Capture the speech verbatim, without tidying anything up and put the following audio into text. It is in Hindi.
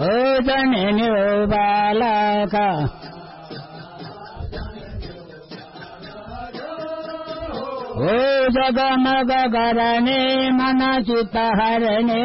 ओ जनन्यो बालक ओ जगमग करने मन चित्त हरने